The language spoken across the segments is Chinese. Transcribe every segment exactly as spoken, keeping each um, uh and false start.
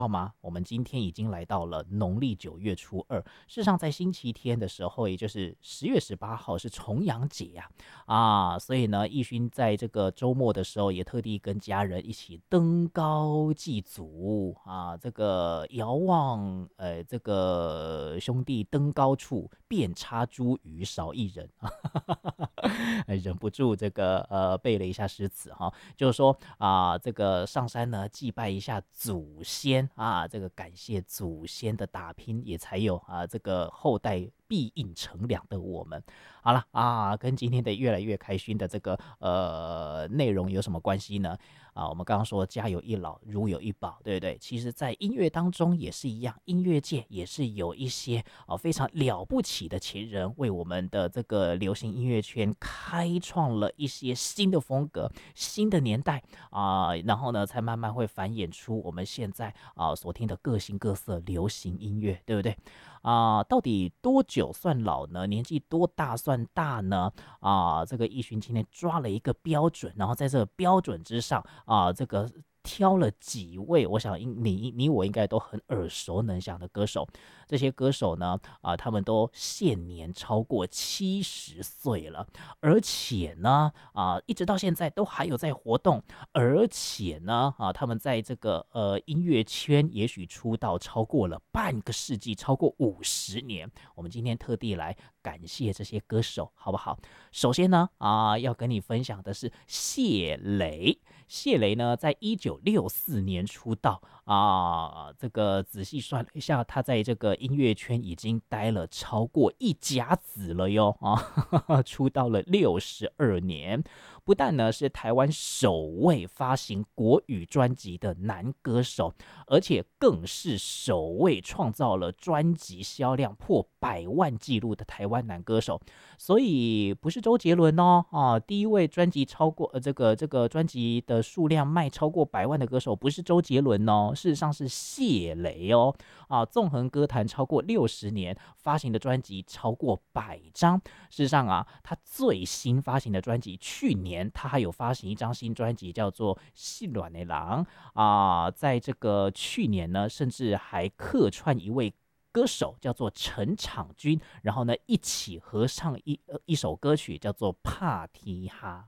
好吗？我们今天已经来到了农历九月初二，事实上在星期天的时候，也就是十月十八号是重阳节呀、啊，啊，所以呢，义勋在这个周末的时候也特地跟家人一起登高祭祖啊，这个遥望呃这个兄弟登高处，遍插茱萸少一人啊，忍不住这个呃背了一下诗词哈，就是说啊、这个上山呢祭拜一下祖先啊，这个感谢祖先的打拼，也才有啊这个后代必应乘凉的我们。好了啊，跟今天的越来越开心的这个呃内容有什么关系呢？啊，我们刚刚说家有一老，如有一宝，对不对？其实，在音乐当中也是一样，音乐界也是有一些啊非常了不起的前人，为我们的这个流行音乐圈开创了一些新的风格、新的年代啊，然后呢，才慢慢会繁衍出我们现在啊所听的各形各色流行音乐，对不对？啊，到底多久算老呢？年纪多大算大呢？啊，这个义勋今天抓了一个标准，然后在这个标准之上啊，这个挑了几位，我想应你你我应该都很耳熟能详的歌手。这些歌手呢，啊，他们都现年超过七十岁了，而且呢，啊，一直到现在都还有在活动，而且呢，啊，他们在这个呃音乐圈也许出道超过了半个世纪，超过五十年。我们今天特地来感谢这些歌手，好不好？首先呢，啊，要跟你分享的是谢雷。谢雷呢，在一九六四年出道啊，这个仔细算了一下，他在这个音乐圈已经待了超过一甲子了哟啊，出道了六十二年。不但呢是台湾首位发行国语专辑的男歌手，而且更是首位创造了专辑销量破百万纪录的台湾男歌手。所以不是周杰伦哦，啊，第一位专辑超过呃这个这个专辑的数量卖超过百万的歌手不是周杰伦哦，事实上是谢雷哦，啊，纵横歌坛超过六十年，发行的专辑超过百张。事实上啊，他最新发行的专辑，去年他还有发行一张新专辑，叫做《细软的狼》啊，在这个去年呢，甚至还客串一位歌手叫做陈场君，然后呢一起合唱一呃一首歌曲叫做《帕提哈》。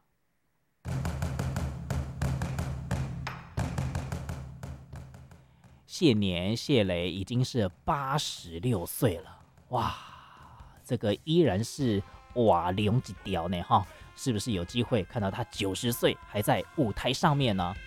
谢年谢雷已经是八十六岁了，哇，这个依然是瓦龙一条呢哈，是不是有机会看到他九十岁还在舞台上面呢？